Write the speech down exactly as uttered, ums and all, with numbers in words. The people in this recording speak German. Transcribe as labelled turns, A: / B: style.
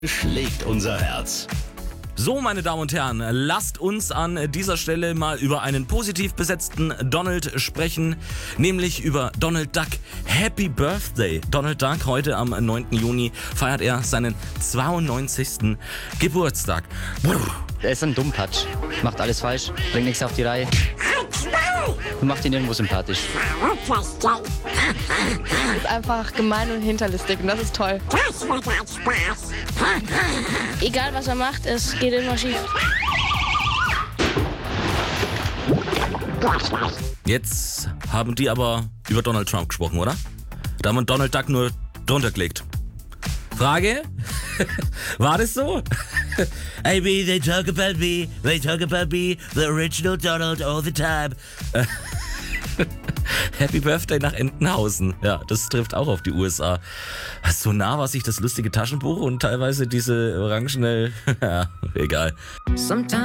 A: schlägt unser Herz.
B: So, meine Damen und Herren, lasst uns an dieser Stelle mal über einen positiv besetzten Donald sprechen, nämlich über Donald Duck. Happy Birthday! Donald Duck, heute am neunten Juni feiert er seinen zweiundneunzigsten Geburtstag. Brrr.
C: Er ist ein Dummpatsch. Macht alles falsch, bringt nichts auf die Reihe. Und macht ihn irgendwo sympathisch.
D: Ist einfach gemein und hinterlistig und das ist toll.
E: Das wird ein Spaß.
F: Egal was er macht, es geht immer schief.
B: Jetzt haben die aber über Donald Trump gesprochen, oder? Da haben wir Donald Duck nur drunter gelegt. Frage? War das so? I mean, they talk about me, they talk about me, the original Donald all the time. Happy Birthday nach Entenhausen. Ja, das trifft auch auf die U S A. So nah war sich das lustige Taschenbuch und teilweise diese orangene... ja, egal.